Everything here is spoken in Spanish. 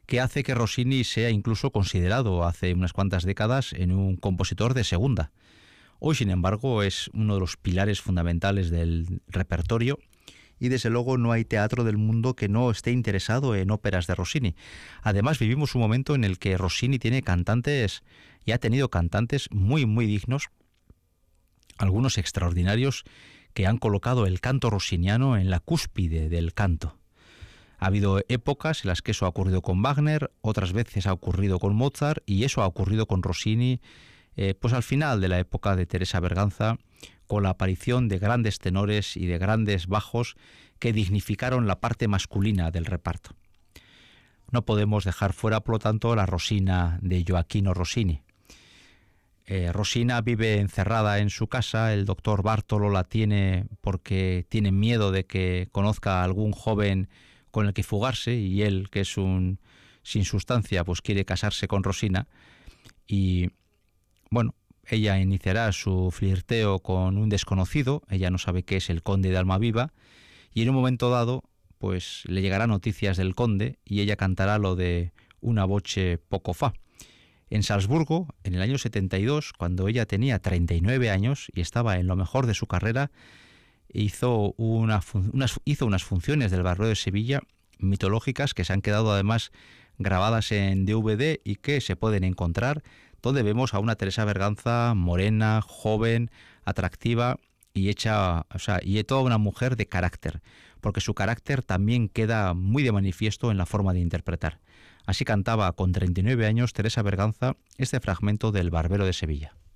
que hace que Rossini sea incluso considerado hace unas cuantas décadas en un compositor de segunda. Hoy, sin embargo, es uno de los pilares fundamentales del repertorio y desde luego no hay teatro del mundo que no esté interesado en óperas de Rossini. Además, vivimos un momento en el que Rossini tiene cantantes y ha tenido cantantes muy dignos, algunos extraordinarios, que han colocado el canto rossiniano en la cúspide del canto. Ha habido épocas en las que eso ha ocurrido con Wagner, otras veces ha ocurrido con Mozart, y eso ha ocurrido con Rossini pues al final de la época de Teresa Berganza, con la aparición de grandes tenores y de grandes bajos que dignificaron la parte masculina del reparto. No podemos dejar fuera, por lo tanto, la Rosina de Gioachino Rossini. Rosina vive encerrada en su casa, el doctor Bartolo la tiene porque tiene miedo de que conozca a algún joven con el que fugarse, y él, que es un sin sustancia, pues quiere casarse con Rosina, y bueno, ella iniciará su flirteo con un desconocido, ella no sabe qué es el conde de Almaviva, y en un momento dado pues le llegará noticias del conde y ella cantará lo de una voce poco fa. En Salzburgo, en el año 72, cuando ella tenía 39 años y estaba en lo mejor de su carrera, hizo unas funciones del Barbero de Sevilla mitológicas que se han quedado además grabadas en DVD y que se pueden encontrar, donde vemos a una Teresa Berganza morena, joven, atractiva y y toda una mujer de carácter, porque su carácter también queda muy de manifiesto en la forma de interpretar. Así cantaba con 39 años Teresa Berganza este fragmento del Barbero de Sevilla.